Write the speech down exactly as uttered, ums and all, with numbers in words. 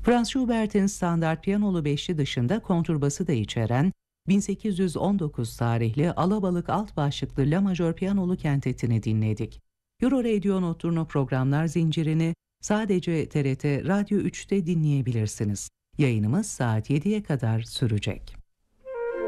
Franz Schubert'in standart piyanolu beşli dışında konturbası da içeren bin sekiz yüz on dokuz tarihli Alabalık alt başlıklı La majör piyanolu kentetini dinledik. Euro Radio Notturno programlar zincirini sadece T R T Radyo üçte dinleyebilirsiniz. Yayınımız saat yediye kadar sürecek.